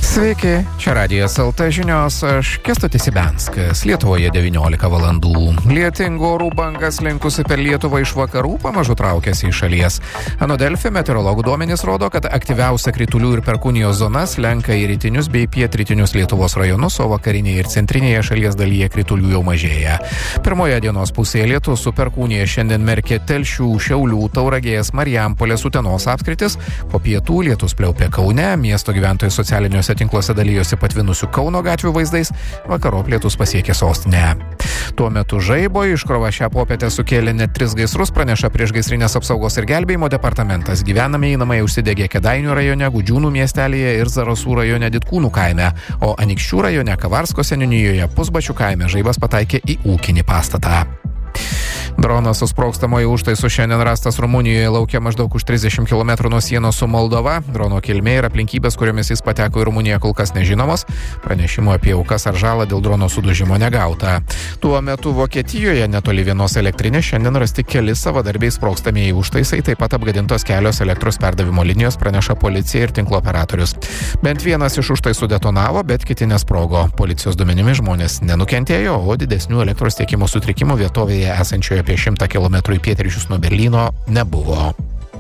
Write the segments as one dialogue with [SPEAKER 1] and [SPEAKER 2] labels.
[SPEAKER 1] Sveiki, čia Radijas LT žinios, aš Kęstutis Ibenskas. Lietuvoje 19 valandų. Lietingų orų bangas linkusi per Lietuvą iš vakarų pamažu traukiasi į šalies. Anot Delfi meteorologų duomenys rodo, kad aktyviausia kritulių ir perkūnijos zonas lenka į rytinius bei pietrytinius Lietuvos rajonus, o vakarinėje ir centrinėje šalies dalyje kritulių jau mažėja. Pirmoje dienos pusėje lietus su perkūnija šiandien merkė Telšių, Šiaulių, Tauragės, Marijampolės, Utenos apskritis. Po pietų lietus pliaupė Kaune, miesto gyventojai socialiniuose tinkluose dalyjosi patvinusių Kauno gatvių vaizdais, vakarop lietus pasiekė sostinę. Tuo metu žaibo iškrova šią popietę sukėlė net 3 gaisrus, praneša Priešgaisrinės apsaugos ir gelbėjimo departamentas. Gyvenamieji namai užsidegė Kėdainių rajone, Gudžiūnų miestelėje ir Zarasų rajone Didkūnų kaime, o Anykščių rajone Kavarsko seniūnijoje Pusbačių kaime žaibas pataikė į ūkinį pastatą. Dronas su sprogstamojo užtaisu šiandien rastas Rumunijoje lauke maždaug už 30 km nuo sienos su Moldova. Drono kilmė ir aplinkybės, kuriomis jis pateko į Rumuniją, kol kas nežinomos. Pranešimų apie aukas ar žalą dėl drono sudužimo negauta. Tuo metu Vokietijoje netoli vienos elektrinės šiandien rasti keli savadarbiai sprogstamieji užtaisai, taip pat apgadintos kelios elektros perdavimo linijos, praneša policija ir tinklo operatorius. Bent vienas iš užtaisų detonavo, bet kiti nesprogo. Policijos duomenimis žmonės nenukentėjo, o didesnių elektros tiekimo sutrikimų vietovėje esančioje apie 100 km į pietryčius nuo Berlyno nebuvo.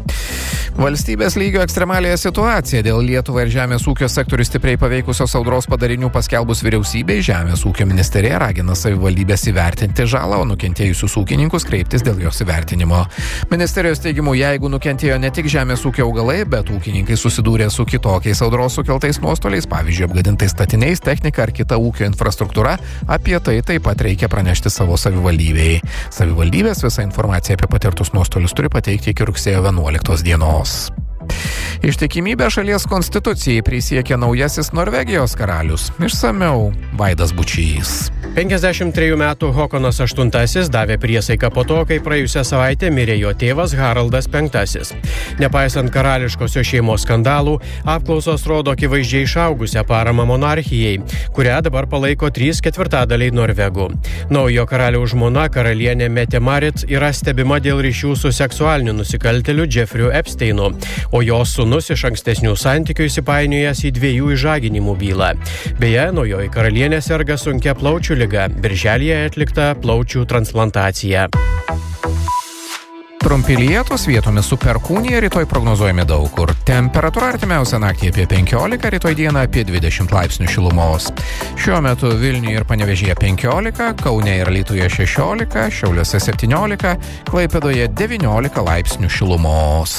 [SPEAKER 1] Valstybės lygio ekstremaliąją situaciją dėl Lietuvą ir žemės ūkio sektorių stipriai paveikusios audros padarinių paskelbus vyriausybei, Žemės ūkio ministerija ragina savivaldybės įvertinti žalą, o nukentėjusius ūkininkus kreiptis dėl jos įvertinimo. Ministerijos teigimu, jeigu nukentėjo ne tik žemės ūkio augalai, bet ūkininkai susidūrė su kitokiais audros sukeltais nuostoliais, pavyzdžiui, apgadintais statiniais, technika ar kita ūkio infrastruktūra, apie tai taip pat reikia pranešti savo savivaldybei. Savivaldybės visą informaciją apie patirtus nuostolius turi pateikti iki rugsėjo 11 dienos. Ištikimybę šalies konstitucijai prisiekė naujasis Norvegijos karalius. Išsamiau Vaidas Bučys.
[SPEAKER 2] 53 metų Håkonas VIII davė priesaiką po to, kai praėjusią savaitę mirė jo tėvas Haraldas V. Nepaisant karališkosios šeimos skandalų, apklausos rodo akivaizdžiai išaugusią paramą monarchijai, kurią dabar palaiko 3/4 norvegų. Naujo karaliaus žmona karalienė Mette Marit yra stebima dėl ryšių su seksualiniu nusikaltėliu Jeffriu Epsteinu, o jos sūnus iš ankstesnių santykių įsipainiojęs į 2 išžaginimų bylą. Beje, naujoji karalienė serga sunkia plaučių liga. Birželyje atlikta plaučių transplantacija.
[SPEAKER 1] Trumpi lietūs, vietomis su perkūnija, rytoj prognozuojami daug kur. Temperatūra artimiausią naktį apie 15, rytoj dieną apie 20 laipsnių šilumos. Šiuo metu Vilniuje ir Panevėžyje 15, Kaune ir Alytuje 16, Šiauliuose 17, Klaipėdoje 19 laipsnių šilumos.